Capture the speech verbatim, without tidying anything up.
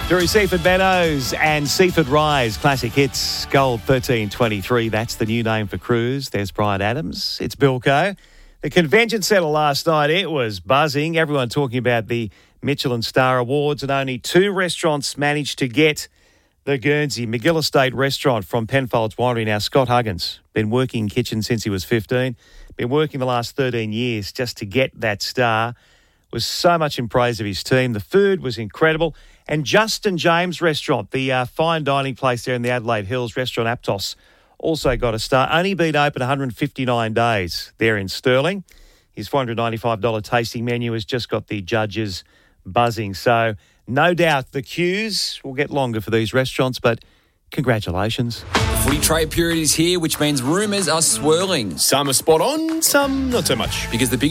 Through Seaford Meadows and Seaford Rise, classic hits, Gold thirteen twenty-three. That's the new name for Cruise. There's Brian Adams. It's Bilko. The convention centre last night, it was buzzing. Everyone talking about the Michelin Star Awards, and only two restaurants managed to get the Guernsey. McGill Estate Restaurant from Penfolds Winery. Now, Scott Huggins, been working in kitchen since he was fifteen, been working the last thirteen years just to get that star. Was so much in praise of his team. The food was incredible. And Justin James Restaurant, the uh, fine dining place there in the Adelaide Hills, Restaurant Aptos, also got a star. Only been open one hundred fifty-nine days there in Stirling. His four hundred ninety-five dollars tasting menu has just got the judges buzzing. So no doubt the queues will get longer for these restaurants, but congratulations. The footy trade period is here, which means rumours are swirling. Some are spot on, some not so much. Because the big